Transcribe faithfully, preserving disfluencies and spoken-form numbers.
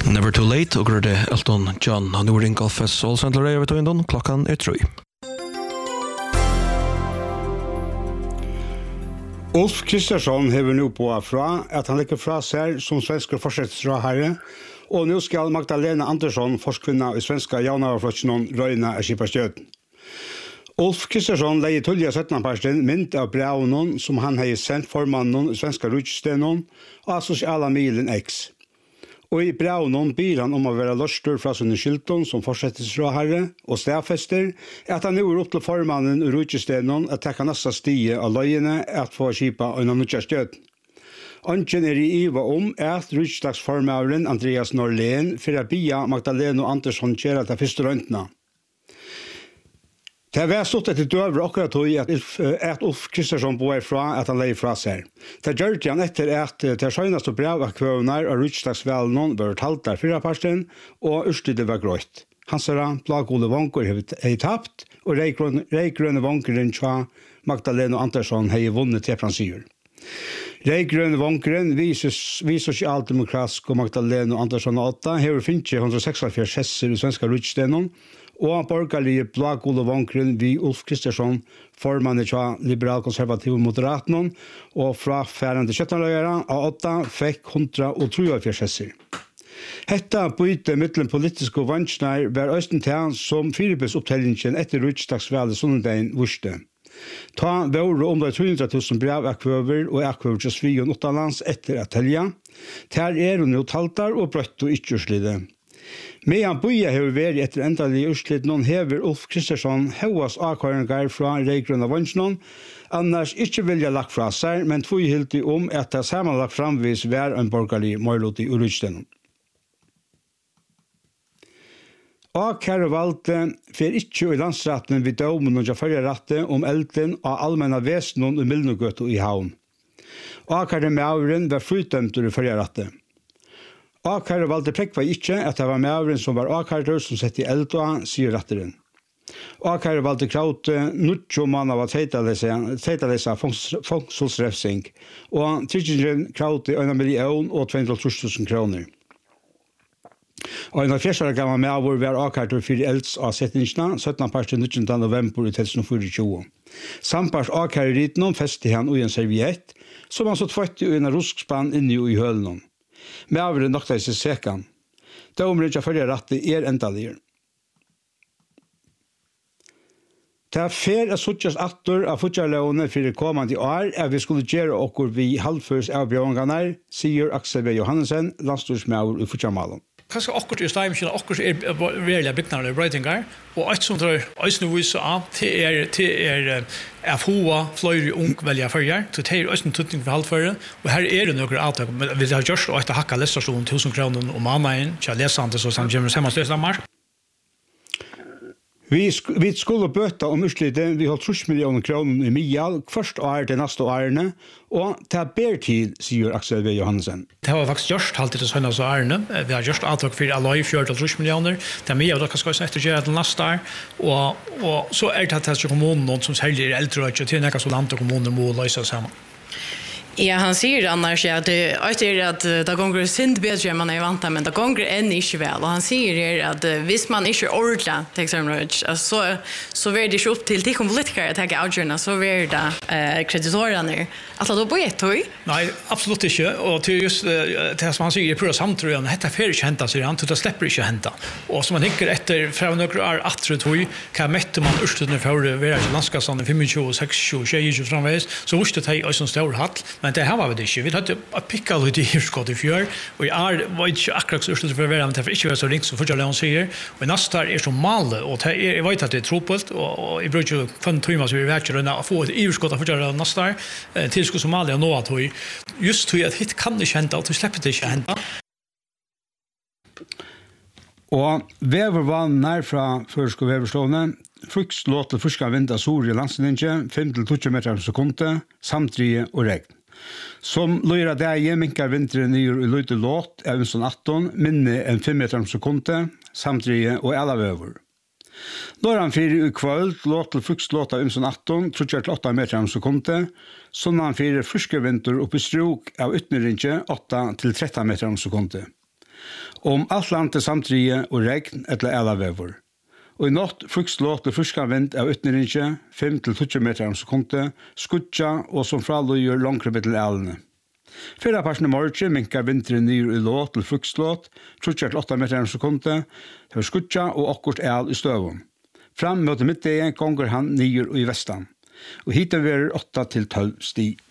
Never Too Late og grøde Elton John og nå ring Alfes Olsendler over til Indon. Klokken er tre. Ulf Kristersson hever nå på fra at han legger fra seg som svenske forsettsrådherre, og nå skal Magdalena Andersson, forskvinna i svenska javnavarflottsjonen, røyna er kjipa støten. Ulf Kristersson leier tullige syttenparsten mynd av brevnen som han har sendt formannen i svenska rutstenen av sosiala milen X. Og i brevnen ber han om å være lørstur fra sine skilton som fortsettesrådherre og stedfester at han nå er opp til formannen i rutstenen at tekka nesta stie av løyene at få kjipa og en nutja støten. Ønsken er i iva om at rutstagsformauren Andreas Norlén for å bia Magdalena Andersson kjera til første røntna. Det var stått etter døver akkurat tog at, at Ulf Kristersson bor fra at han leier fra seg. Det gjør han etter at det skjøneste brevakvøvner av rutstagsvelen var talt der fire parsten, og urstydet var grøyt. Hans er blagole vanker har tapt, og reigrønne vankeren tja Magdalena Andersson har vunnet til fransier. Reigrønne vankeren viser sosialdemokratisk og Magdalena Andersson åtta har finnet one hundred seksogfjøruti hesser i svenska rutstenen, og han borgerlige blagole vankeren vi Ulf Kristersson, formannen til liberal-konservativ moderaten, og fra færende kjøttenløyere av åtta fikk one hundred trettiotre hesser. Hetta byte mittlen politiske vansjner var østen til som firebes opptellingen etter rutstagsvalget sundagen vurste. Ta våre om det two hundred thousand brev akvøver og akvøver til Svion utenlands etter at telja. Ter er hun jo taltar og brøtt og ikke urslidet. Medan boja hever vært etter endelig urslit noen hever Ulf Kristersson hevas avkvarengar fra reigrønne vansjnån, annars ikke vilja lagt fra seg, men tvøyhildig om at det samanlagt framvis vær en borgerlig mørlot i urutstenen. Og kære valgte fer ikke i landsretten vid domen og førre rette om elden av allmänna vesenen i Milnogøt i havn. Og kære mauren var frutdømt i førre rette. Og kære valgte prekva ikke at det var mauren som var akkarter som sett i eld og sier retteren. Og kære valgte kraute nutjo mann av at teitalesa fongsolsrefsing, og tryggingen kraute en million og two hundred tusen kroner. Og en av fjersere gamle med hvor vi har akkarter for elds av setningsene, syttende parten nittende november i tjueogtjúgu tjueogfire. Sampars akkarter riten festet han i en serviett, som han så tvøtte i en ruskspann inni i hølen. Med avre nokta i seg sekan. Det området ikke følger rette er endalige. Det er fer å suttjes atter av futjarlåne for det kommende år at vi skulle gjøre okkur vi halvførs av bjørnganar, sier Aksel V. Johansen, landstorsmaur i futjarmalen. Kanskje akkurat i stedet, akkurat er veldig byggnader og brøytingar, og alt som drar øyne viser av, det er, det er å få flere ung velger førjer, så det er øyne tutning for halvførre, og her er det noen avtak, vi har gjort og etter hakka lestasjonen tusen kroner om måneden, til lesende, så han kommer sammen til Danmark. Vi, sk vi skulle bøte om utslitet, vi har trus millioner kroner i Mial, først år til neste årene, og det er bedre tid, sier Aksel V. Johansen. Det har faktisk gjort alltid til søndags årene. Vi har gjort avtak for alle i fjørt og trus millioner. Det er mye av dere skal ettergjøre til neste år, og, og så er det til kommunen som selger eldre, og til noen så land og kommuner må løse sammen. Ja, han säger annars att det är att det går synd bättre än man är vant men det går än inte väl. Och han säger att visst man inte ordla texamrage så så är det ju upp till till politiker att ta avgörande så är det eh kreditorerna att då på ett toy. Nej, absolut inte. Och till just det som han säger i pura samtrön detta för inte hända så han det släpper inte hända. Och som man hickar efter från några år att toy kan mätta man urstuden för det vara landskapsson tjugofem sex tjugo framväs så måste det ha en stor hall. Men det här var det inte. Vi hade att picka lite i skott i fjör. Och jag var inte akkurat så ursäkt för att vara, men det är inte så ringt som första Leon säger. Och nästa är som mal. Och jag vet att det är tropult. Och jag brukar ju fem timmar så vi vet att få ett urskott av första Leon nästa. Till ska Somalia nå att just tror jag att hit kan det hända och du släpper det inte hända. Og vever var nær fra førsko veverslående, frukt låt til fyrska vind av sol i landslinje, fem til tjue meter per sekunde, samtrige og regn. Som løyra deg minkar vinteren nyr i løyte låt av en sånn atton, minne enn fem meter per sekunde, samtrige og alla vever. Låran fyrir i kvöld låt til frukt låt av en sånn atton, tjue til åtta meter per sekunde, sånn han fyrir fyrska vinter oppi strok av ytterrinje åtta til tretton meter per sekunde. Om alt landet samtidig og regn eller elavevor. Og i natt frukslåt og friska vind av ytnerinje, fem til tjue meter om sekundet, skutja og som fraløyer langere til elene. Fyra parten i morgen minkar vinteren nyr i låt til frukslåt, tjue til åtte meter om sekundet, til skutja og akkurat el i støvun. Fram mot middagen gonger han nyr i vestan. Og hiten verer åtte til tolv sti.